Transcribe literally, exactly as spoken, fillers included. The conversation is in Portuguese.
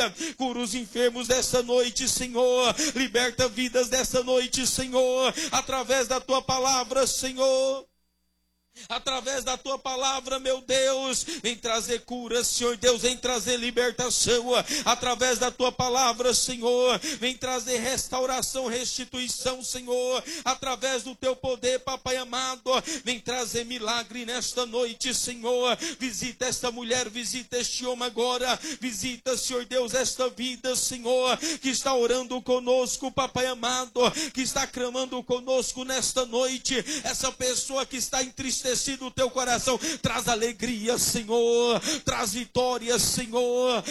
família. Cura os enfermos dessa noite, Senhor. Liberta vidas dessa noite, Senhor. Através da tua palavra, Senhor. Através da tua palavra, meu Deus, vem trazer cura, Senhor Deus, vem trazer libertação. Através da tua palavra, Senhor, vem trazer restauração, restituição, Senhor. Através do teu poder, papai amado, vem trazer milagre nesta noite, Senhor. Visita esta mulher, visita este homem agora. Visita, Senhor Deus, esta vida, Senhor, que está orando conosco, papai amado, que está clamando conosco nesta noite. Essa pessoa que está entristecida o teu coração, traz alegria, Senhor, traz vitória, Senhor,